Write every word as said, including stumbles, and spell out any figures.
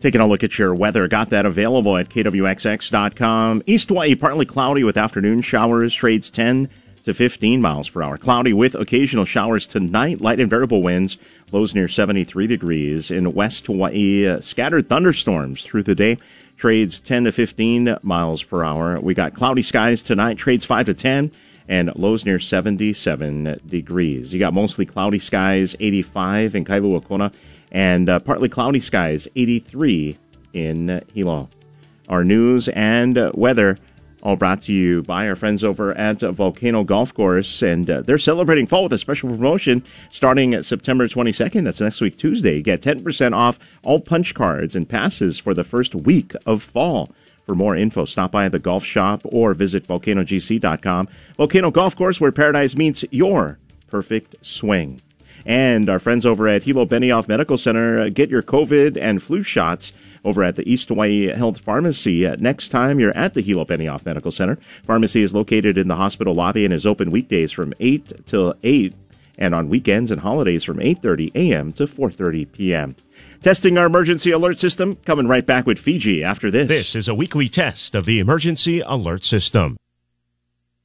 Taking a look at your weather. Got that available at K W X X dot com. East Hawaii, partly cloudy with afternoon showers. Trades ten to fifteen miles per hour. Cloudy with occasional showers tonight. Light and variable winds. Lows near seventy-three degrees. In West Hawaii, uh, scattered thunderstorms through the day. Trades ten to fifteen miles per hour. We got cloudy skies tonight. Trades five to ten. And lows near seventy-seven degrees. You got mostly cloudy skies, eighty-five in Kailua Kona. And uh, partly cloudy skies, eighty-three in Hilo. Our news and uh, weather all brought to you by our friends over at uh, Volcano Golf Course. And uh, they're celebrating fall with a special promotion starting at September twenty-second. That's next week, Tuesday. You get ten percent off all punch cards and passes for the first week of fall. For more info, stop by the golf shop or visit volcano g c dot com. Volcano Golf Course, where paradise meets your perfect swing. And our friends over at Hilo Benioff Medical Center, get your COVID and flu shots over at the East Hawaii Health Pharmacy. Uh, next time you're at the Hilo Benioff Medical Center, pharmacy is located in the hospital lobby and is open weekdays from eight till eight and on weekends and holidays from eight thirty a.m. to four thirty p.m. Testing our emergency alert system, coming right back with Fiji after this. This is a weekly test of the emergency alert system.